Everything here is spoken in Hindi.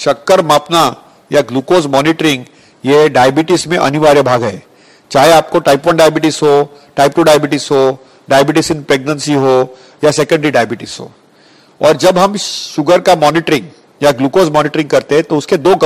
शक्कर मापना या ग्लूकोज मॉनिटरिंग ये डायबिटीज में अनिवार्य भाग है। चाहे आपको टाइप 1 डायबिटीज हो, टाइप 2 डायबिटीज हो, डायबिटीज इन प्रेगनेंसी हो या सेकेंडरी डायबिटीज हो। और जब हम शुगर का मॉनिटरिंग या ग्लूकोज मॉनिटरिंग करते हैं तो उसके दो